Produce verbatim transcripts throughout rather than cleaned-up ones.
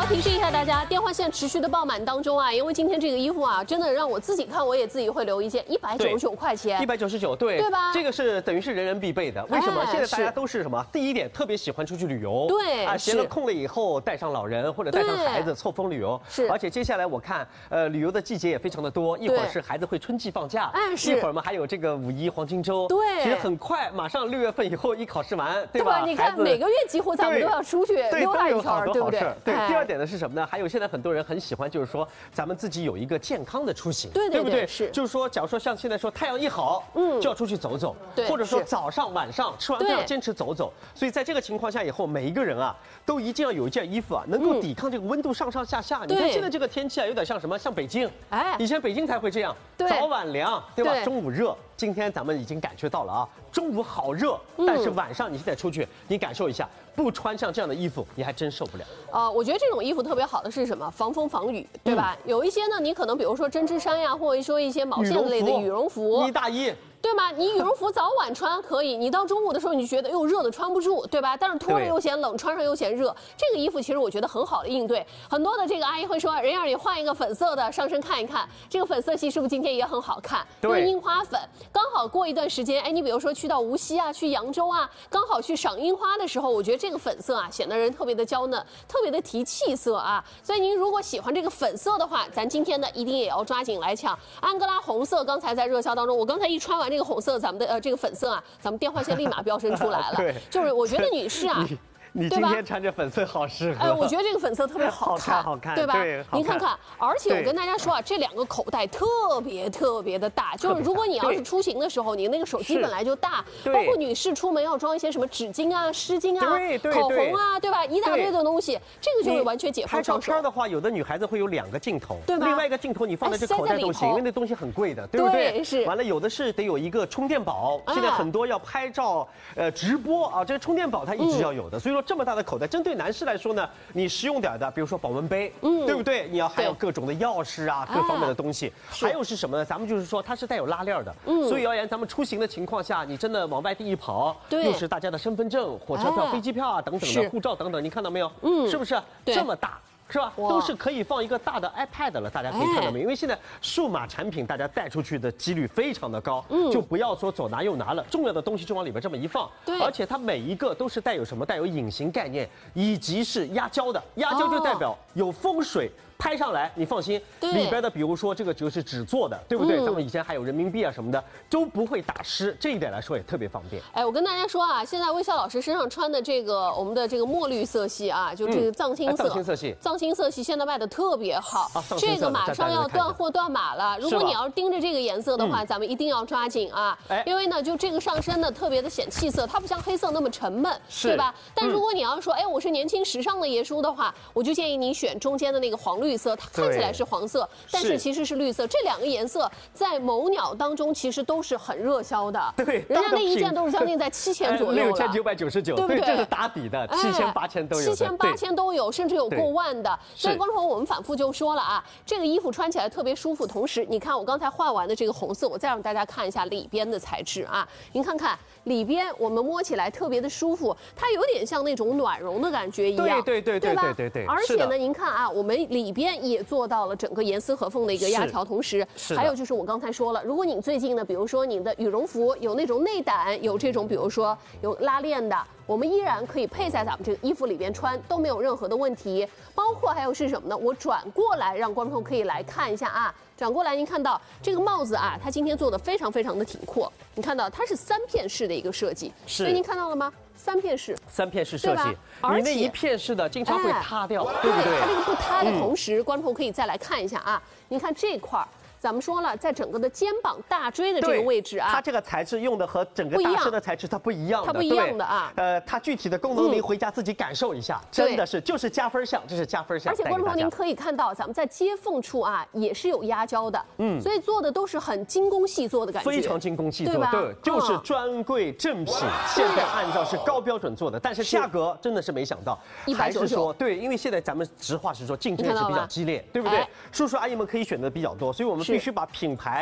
提示一下大家，电话线持续的爆满当中啊，因为今天这个衣服啊，真的让我自己看，我也自己会留一件，一百九十九块钱， 一百九十九，对， 对吧？ 这个是等于是人人必备的。为什么？ 哎、 现在大家都是什么？第一点，特别喜欢出去旅游， 对啊，闲了空了以后带上老人或者带上孩子凑风旅游。 是， 而且接下来我看，呃，旅游的季节也非常的多，一会儿是孩子会春季放假， 哎，是， 一会儿嘛还有这个五一黄金周， 对， 其实很快，马上六月份以后一考试完，对吧？ 对吧？你看每个月几乎咱们都要出去溜达一圈，对不对？ 对。第二点呢是什么呢？还有现在很多人很喜欢，就是说咱们自己有一个健康的出行， 对对不对？ 是， 就是说，假如说像现在说太阳一好，嗯，就要出去走走， 对， 或者说早上晚上吃完饭要坚持走走。所以在这个情况下以后，每一个人啊，都一定要有一件衣服啊，能够抵抗这个温度上上下下。你看现在这个天气啊，有点像什么？像北京，哎，以前北京才会这样，早晚凉，对吧？中午热。今天咱们已经感觉到了啊，中午好热，但是晚上你现在出去，你感受一下，不穿上这样的衣服，你还真受不了。 呃，我觉得这种衣服特别好的是什么？防风防雨，对吧？嗯、有一些呢，你可能比如说针织衫呀，或者说一些毛线类的羽绒服、 呢大衣。 对吗？你羽绒服早晚穿可以，你到中午的时候你就觉得哟热的穿不住，对吧？但是脱着又嫌冷，穿上又嫌热。这个衣服其实我觉得很好的应对。很多的这个阿姨会说，人让你换一个粉色的上身看一看，这个粉色系是不是今天也很好看？用樱花粉，刚好过一段时间，哎，你比如说去到无锡啊，去扬州啊，刚好去赏樱花的时候，我觉得这个粉色啊显得人特别的娇嫩，特别的提气色啊。所以您如果喜欢这个粉色的话，咱今天呢一定也要抓紧来抢。安哥拉红色刚才在热销当中，我刚才一穿完这个红色，咱们的。呃，这个粉色啊，咱们电话线立马飙升出来了。 对， 就是我觉得女士啊。 你今天穿着粉色好适合。 哎，我觉得这个粉色特别好看， 好看， 对吧？ 对， 您看看，而且我跟大家说啊，这两个口袋特别特别的大，就是如果你要是出行的时候，你那个手机本来就大，包括女士出门要装一些什么纸巾啊、湿巾啊、口红啊，对吧？一大堆的东西，这个就会完全解放双手。 拍照片的话，有的女孩子会有两个镜头， 对吧？ 另外一个镜头你放在这口袋都行，因为那东西很贵的，对不对？ 是。 完了，有的是得有一个充电宝，现在很多要拍照、呃直播啊，这个充电宝它一直要有的，所以说这么大的口袋，针对男士来说呢，你实用点的，比如说保温杯，嗯，对不对？你要还有各种的钥匙啊，各方面的东西。还有是什么呢？咱们就是说它是带有拉链的，嗯，所以要言咱们出行的情况下，你真的往外地一跑，又是大家的身份证、火车票、飞机票啊等等的护照等等，你看到没有？嗯，是不是这么大？是吧？都是可以放一个大的 iPad 了，大家可以看到没有？因为现在数码产品大家带出去的几率非常的高，嗯，就不要说左拿右拿了，重要的东西就往里边这么一放，对，而且它每一个都是带有什么？带有隐形概念，以及是压胶的，压胶就代表有风水。拍上来，你放心，里边的比如说这个就是纸做的，对不对？咱们以前还有人民币啊什么的，都不会打湿，这一点来说也特别方便。 哎，我跟大家说啊，现在微笑老师身上穿的这个我们的这个墨绿色系啊，就这个藏青色， 藏青色系， 藏青色系现在卖的特别好，这个马上要断货断码了。如果你要是盯着这个颜色的话，咱们一定要抓紧啊，因为呢，就这个上身呢特别的显气色，它不像黑色那么沉闷，对吧？但如果你要说，哎，我是年轻时尚的爷叔的话，我就建议你选中间的那个黄绿色，它看起来是黄色，但是其实是绿色。这两个颜色在某鸟当中其实都是很热销的。 对， 人家那一件都是将近在七千左右了， 六千九百九十九，对不对？这是打底的，七千八千都有， 七千八千都有，甚至有过万的。所以观众我们反复就说了啊，这个衣服穿起来特别舒服。同时，你看我刚才换完的这个红色，我再让大家看一下里边的材质啊，您看看里边，我们摸起来特别的舒服，它有点像那种暖绒的感觉一样， 对对对对对对对。 而且呢，您看啊，我们里边也做到了整个严丝合缝的一个压条，同时还有就是我刚才说了，如果你最近呢，比如说你的羽绒服有那种内胆，有这种比如说有拉链的，我们依然可以配在咱们这个衣服里边穿，都没有任何的问题。包括还有是什么呢？我转过来让观众可以来看一下啊，转过来您看到这个帽子啊，它今天做的非常非常的挺阔，你看到它是三片式的一个设计，所以您看到了吗？三片式， 三片式设计，你那一片式的经常会塌掉， 哎、 对不对？ 它这个不塌的同时，嗯、观众可以再来看一下啊，您看这块儿。咱们说了，在整个的肩膀大椎的这个位置啊， 它这个材质用的和整个大身的材质它不一样的， 它不一样的啊。 呃，它具体的功能您回家自己感受一下，真的是就是加分项，这是加分项。 而且观众朋友您可以看到，咱们在接缝处啊也是有压胶的，嗯，所以做的都是很精工细作的感觉， 非常精工细作，对，就是专柜正品，现在按照是高标准做的，但是价格真的是没想到，还是说对，因为现在咱们实话实说，竞争也是比较激烈，对不对？叔叔阿姨们可以选择比较多，所以我们必须把品牌。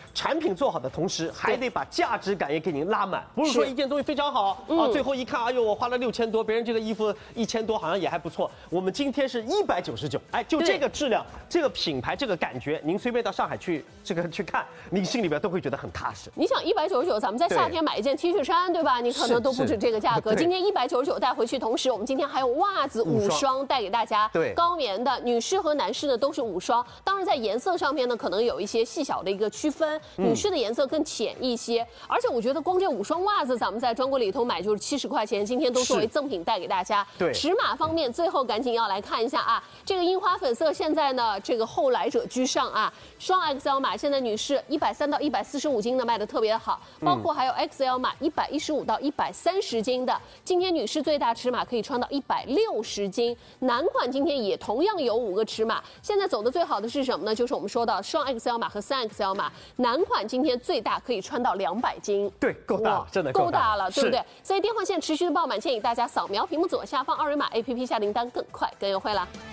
产品做好的同时，还得把价值感也给您拉满，不是说一件东西非常好啊，最后一看，哎呦，我花了六千多，别人这个衣服一千多，好像也还不错。我们今天是一百九十九，哎，就这个质量、这个品牌、这个感觉，您随便到上海去这个去看，您心里边都会觉得很踏实。 你想一百九十九，咱们在夏天买一件 T 恤衫，对吧？你可能都不止这个价格。今天一百九十九带回去，同时我们今天还有袜子五双带给大家， 对， 高棉的，女士和男士的都是五双。当然在颜色上面呢，可能有一些细小的一个区分，女士的颜色更浅一些。而且我觉得光这五双袜子，咱们在专柜里头买就是七十块钱，今天都作为赠品带给大家。 对， 尺码方面，最后赶紧要来看一下啊，这个樱花粉色现在呢，这个后来者居上啊，双 X L 码现在女士一百三到一百四十五斤的卖的特别好，包括还有 X L 码一百一十五到一百三十斤的，今天女士最大尺码可以穿到一百六十斤，男款今天也同样有五个尺码，现在走的最好的是什么呢？就是我们说到双 X L 码和三 X L 码，男款今天最大可以穿到两百斤， 对，够大，真的够大了，对不对？所以电话线持续的爆满，建议大家扫描屏幕左下方二维码 A P P 下订单更快更优惠了。